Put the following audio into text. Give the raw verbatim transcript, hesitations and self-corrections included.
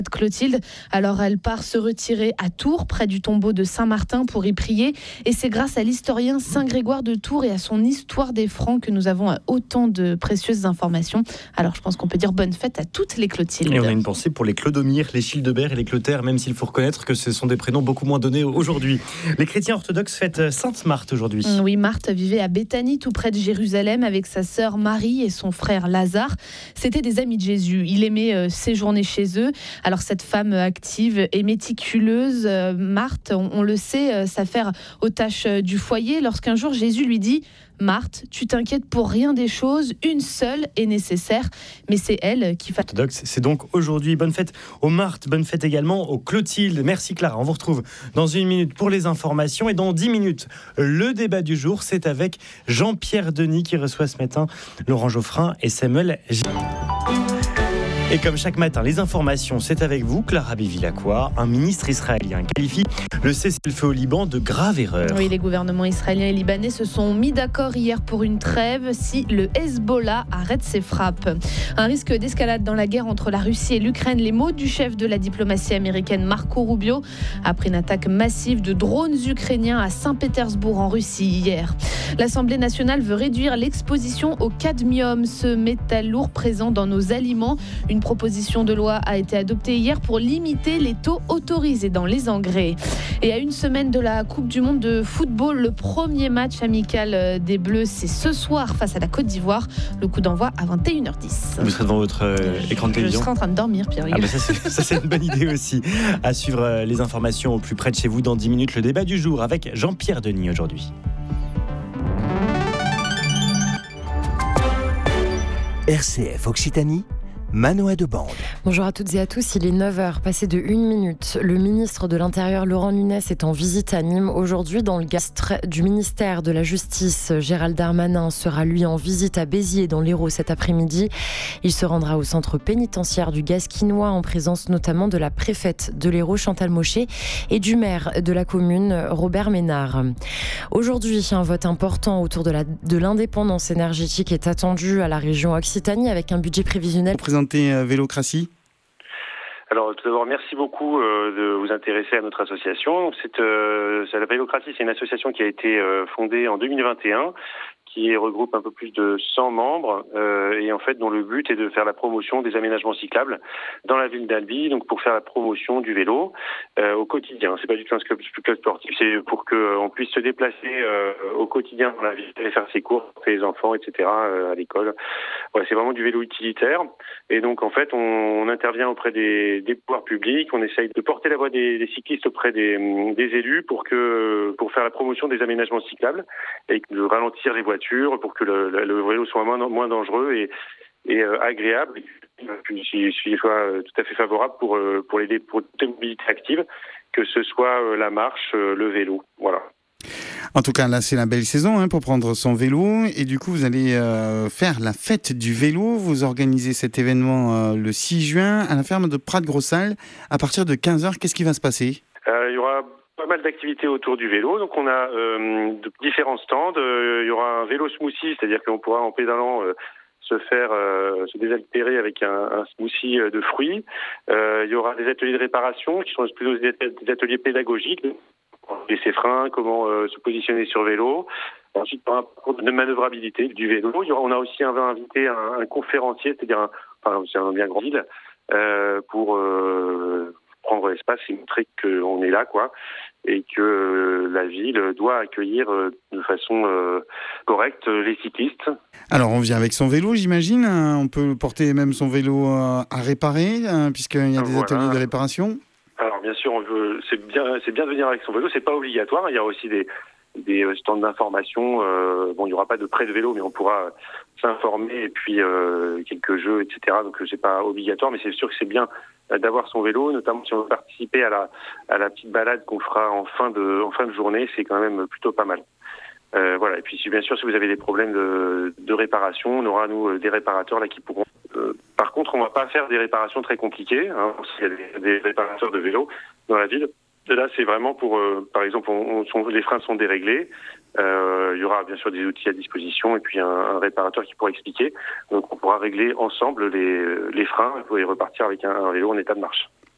Clotilde. Alors elle part se retirer à Tours, près du tombeau de Saint-Martin, pour y prier. Et c'est grâce à l'historien Saint-Grégoire de Tours et à son histoire des Francs que nous avons autant de précieuses informations. Alors je pense qu'on peut dire bonne fête à toutes les Clotildes. Et on a une pensée pour les Clodomir, les Childebert et les Clotaire, même s'il faut reconnaître que ce sont des prénoms beaucoup moins donnés aujourd'hui. Les chrétiens orthodoxes fêtent Sainte Marthe aujourd'hui. Oui, Marthe vivait à Béthanie, tout près de Jérusalem, avec sa sœur Marie et son frère Lazare. C'était des amis de Jésus. Il aimait séjourner chez eux. Alors cette femme active et méticuleuse, euh, Marthe, on, on le sait, euh, s'affaire aux tâches euh, du foyer. Lorsqu'un jour Jésus lui dit « Marthe, tu t'inquiètes pour rien des choses, une seule est nécessaire », mais c'est elle qui fait... Orthodoxe, c'est donc aujourd'hui. Bonne fête aux Marthe, bonne fête également aux Clotilde. Merci Clara, on vous retrouve dans une minute pour les informations et dans dix minutes, le débat du jour, c'est avec Jean-Pierre Denis qui reçoit ce matin Laurent Geoffrin et Samuel G. Et comme chaque matin, les informations, c'est avec vous, Clara Bévilacqua. Un ministre israélien qualifie le cessez-le-feu au Liban de grave erreur. Oui, les gouvernements israéliens et libanais se sont mis d'accord hier pour une trêve si le Hezbollah arrête ses frappes. Un risque d'escalade dans la guerre entre la Russie et l'Ukraine. Les mots du chef de la diplomatie américaine Marco Rubio après une attaque massive de drones ukrainiens à Saint-Pétersbourg en Russie hier. L'Assemblée nationale veut réduire l'exposition au cadmium, ce métal lourd présent dans nos aliments. Une proposition de loi a été adoptée hier pour limiter les taux autorisés dans les engrais. Et à une semaine de la Coupe du Monde de football, le premier match amical des Bleus, c'est ce soir face à la Côte d'Ivoire. Le coup d'envoi à vingt et une heures dix. Vous serez devant votre euh, écran de télévision ? Je serai en train de dormir, Pierre. Ah bah ça, c'est, ça, c'est une bonne idée aussi. À suivre euh, les informations au plus près de chez vous dans dix minutes. Le débat du jour avec Jean-Pierre Denis aujourd'hui. R C F Occitanie, Manoa de Bande. Bonjour à toutes et à tous, il est neuf heures, passé de une minute. Le ministre de l'Intérieur, Laurent Nunez, est en visite à Nîmes. Aujourd'hui, dans le gastre du ministère de la Justice, Gérald Darmanin sera lui en visite à Béziers, dans l'Hérault, cet après-midi. Il se rendra au centre pénitentiaire du Gasquinois, en présence notamment de la préfète de l'Hérault, Chantal Mochet, et du maire de la commune, Robert Ménard. Aujourd'hui, un vote important autour de, la, de l'indépendance énergétique est attendu à la région Occitanie, avec un budget prévisionnel. Vélocratie. Alors tout d'abord, merci beaucoup euh, de vous intéresser à notre association. C'est, euh, c'est la Vélocratie, c'est une association qui a été euh, fondée en deux mille vingt et un, qui regroupe un peu plus de cent membres euh, et en fait dont le but est de faire la promotion des aménagements cyclables dans la ville d'Albi, donc pour faire la promotion du vélo euh, au quotidien. C'est pas du tout un club, club sportif, c'est pour qu'on puisse se déplacer euh, au quotidien dans la ville, aller faire ses cours, faire les enfants, et cetera euh, à l'école. Ouais, c'est vraiment du vélo utilitaire et donc en fait on, on intervient auprès des, des pouvoirs publics, on essaye de porter la voix des, des cyclistes auprès des, des élus pour que pour faire la promotion des aménagements cyclables et de ralentir les voitures pour que le, le vélo soit moins, moins dangereux et, et euh, agréable, et puis qu'il soit euh, tout à fait favorable pour, euh, pour, les, pour toute mobilité active, que ce soit euh, la marche, euh, le vélo. Voilà. En tout cas, là, c'est la belle saison hein, pour prendre son vélo. Et du coup, vous allez euh, faire la fête du vélo. Vous organisez cet événement euh, le six juin à la ferme de Prat-de-Grossalles. À partir de quinze heures, qu'est-ce qui va se passer ? euh, Il y aura pas mal d'activités autour du vélo. Donc on a euh, de différents stands. Euh, il y aura un vélo smoothie, c'est-à-dire qu'on pourra en pédalant euh, se faire euh, se désaltérer avec un, un smoothie de fruits. Euh, il y aura des ateliers de réparation qui sont plutôt des, des ateliers pédagogiques. Laisser frein, comment euh, se positionner sur vélo. Ensuite, un cours de manœuvrabilité du vélo. Il y aura, on a aussi invité un, un conférencier, c'est-à-dire un, enfin, c'est un bien grand guide euh, pour euh, prendre l'espace et montrer qu'on est là, quoi, et que euh, la ville doit accueillir euh, de façon euh, correcte les cyclistes. Alors, on vient avec son vélo, j'imagine. On peut porter même son vélo à réparer, hein, puisqu'il y a des voilà. ateliers de réparation. Alors, bien sûr, on veut, c'est bien, c'est bien de venir avec son vélo. C'est pas obligatoire. Il y a aussi des, des stands d'information. Euh, bon, il y aura pas de prêt de vélo, mais on pourra s'informer et puis euh, quelques jeux, et cetera. Donc, c'est pas obligatoire, mais c'est sûr que c'est bien d'avoir son vélo, notamment si on veut participer à la à la petite balade qu'on fera en fin de en fin de journée. C'est quand même plutôt pas mal. Euh, voilà. Et puis, bien sûr, si vous avez des problèmes de, de réparation, on aura nous des réparateurs là qui pourront. Euh, par contre, on va pas faire des réparations très compliquées. Hein. Il y a des, des réparateurs de vélos dans la ville. Et là, c'est vraiment pour, euh, par exemple, on, on, les freins sont déréglés. Euh, il y aura bien sûr des outils à disposition et puis un, un réparateur qui pourra expliquer. Donc, on pourra régler ensemble les, les freins et repartir avec un, un vélo en état de marche.